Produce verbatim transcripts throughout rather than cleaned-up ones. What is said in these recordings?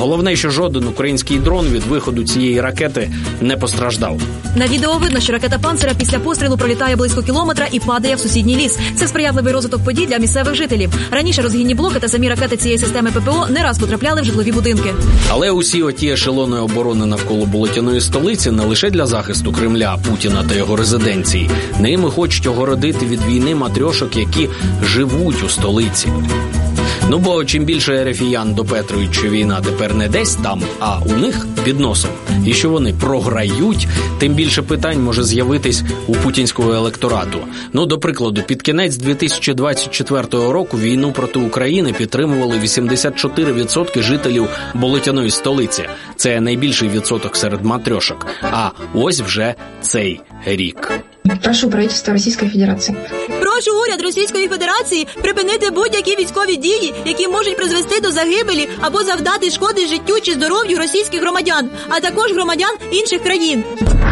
Головне, що жоден український дрон від виходу цієї ракети не постраждав. На відео видно, що ракета «Панцера» після пострілу пролітає близько кілометра і падає в сусідній ліс. Це сприятливий розвиток подій для місцевих жителів. Раніше розгінні блоки та самі ракети цієї системи ППО не раз потрапляли в житлові будинки. Але усі оті ешелони оборони навколо Болотяної столиці не лише для захисту Кремля, Путіна та його резиденції. Ними хочуть огородити від війни матрьошок, які живуть у столиці. Ну, бо чим більше ерефіян допетрують, що війна тепер не десь там, а у них під носом, і що вони програють, тим більше питань може з'явитись у путінського електорату. Ну, до прикладу, під кінець дві тисячі двадцять четвертого року війну проти України підтримували вісімдесят чотири відсотки жителів Болотяної столиці. Це найбільший відсоток серед матрьошок. А ось вже цей рік. Прошу правительство Російської Федерації. Прошу уряд Російської Федерації припинити будь-які військові дії, які можуть призвести до загибелі або завдати шкоди життю чи здоров'ю російських громадян, а також громадян інших країн.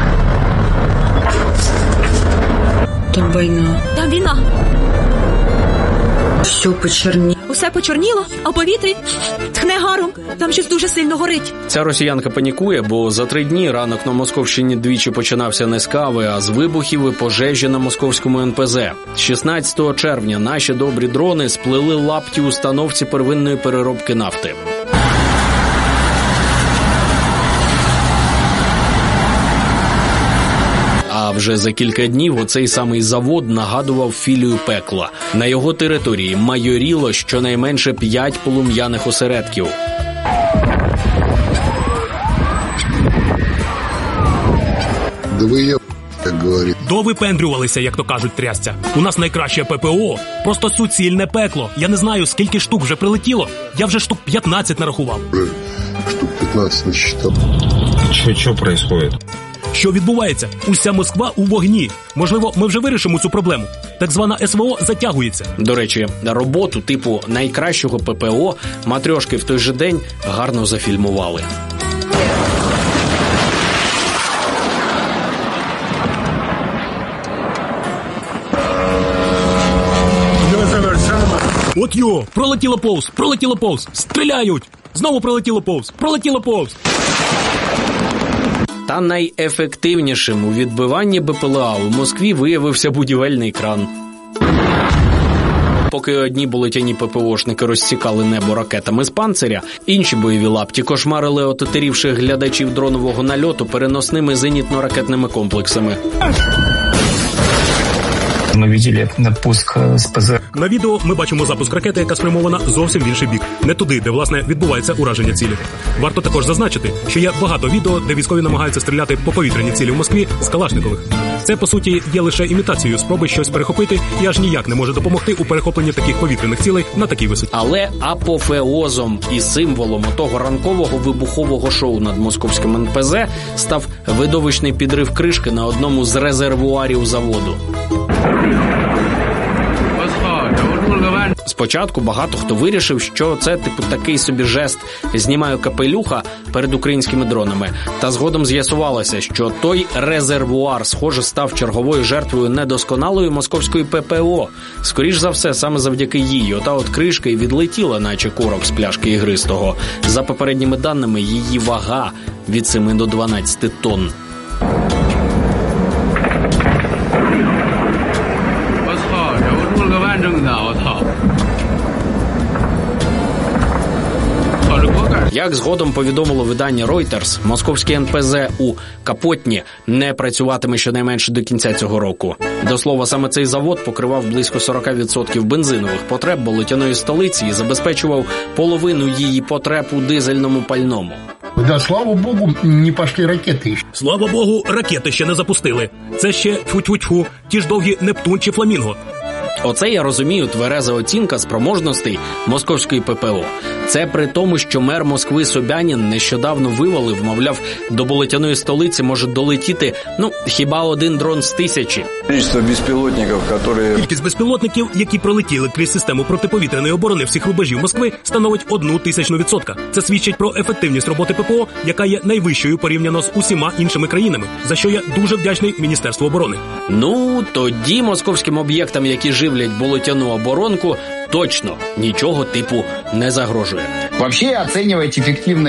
Там війна. Там війна. Все почерніло. Усе почорніло, а в повітрі тхне гаром. Там щось дуже сильно горить. Ця росіянка панікує, бо за три дні ранок на Московщині двічі починався не з кави, а з вибухів і пожежі на московському ен пе зет. шістнадцятого червня наші добрі дрони сплели лапті установці первинної переробки нафти. А вже за кілька днів оцей самий завод нагадував філію пекла. На його території майоріло щонайменше п'ять полум'яних осередків. Да ви є, як говорить. Довипендрювалися, як то кажуть, трясця. У нас найкраще пе пе о. Просто суцільне пекло. Я не знаю, скільки штук вже прилетіло. Я вже штук п'ятнадцять нарахував. Штук п'ятнадцять насчитав. Що, що происходит? Що відбувається? Уся Москва у вогні. Можливо, ми вже вирішимо цю проблему. Так звана ес ве о затягується. До речі, роботу типу найкращого пе пе о матрьошки в той же день гарно зафільмували. От йо, пролетіло повз, пролетіло повз, стріляють! Знову пролетіло повз, пролетіло повз. Та найефективнішим у відбиванні бе пе ел а у Москві виявився будівельний кран. Поки одні болотяні пе пе ошники розсікали небо ракетами з «Панцеря», інші бойові лапті кошмарили отетерівших глядачів дронового нальоту переносними зенітно-ракетними комплексами. Ми бачили пуск з пе зет. На відео ми бачимо запуск ракети, яка спрямована зовсім в інший бік. Не туди, де, власне, відбувається ураження цілі. Варто також зазначити, що є багато відео, де військові намагаються стріляти по повітряній цілі в Москві з калашникових. Це, по суті, є лише імітацією спроби щось перехопити і аж ніяк не може допомогти у перехопленні таких повітряних цілей на такій висоті. Але апофеозом і символом того ранкового вибухового шоу над московським ен пе зет став видовищний підрив кришки на одному з резервуарів заводу. Спочатку багато хто вирішив, що це типу такий собі жест «знімаю капелюха» перед українськими дронами. Та згодом з'ясувалося, що той резервуар, схоже, став черговою жертвою недосконалої московської пе пе о. Скоріш за все, саме завдяки їй ота от кришка й відлетіла, наче корок з пляшки ігристого. За попередніми даними, її вага від семи до дванадцяти тонн. Як згодом повідомило видання Reuters, московський ен пе зет у Капотні не працюватиме щонайменше до кінця цього року. До слова, саме цей завод покривав близько сорок відсотків бензинових потреб Болотяної столиці і забезпечував половину її потреб у дизельному пальному. Да, слава Богу, не пішли ракети. Слава Богу, ракети ще не запустили. Це ще тьфу-тьфу-тьфу, ті ж довгі Нептун чи Фламінго. Оце я розумію твереза оцінка спроможностей московської пе пе о. Це при тому, що мер Москви Собянін нещодавно вивалив, мовляв, до Болотяної столиці може долетіти, ну, хіба один дрон з тисячі. Кількість безпілотників, які... Кількість безпілотників, які пролетіли крізь систему протиповітряної оборони всіх рубежів Москви, становить одну тисячну відсотка. Це свідчить про ефективність роботи пе пе о, яка є найвищою порівняно з усіма іншими країнами, за що я дуже вдячний Міністерству оборони. Ну, тоді московським об'єктам, які живлять болотяну оборонку, точно нічого типу не загрожує. Вообще оценивать ефективність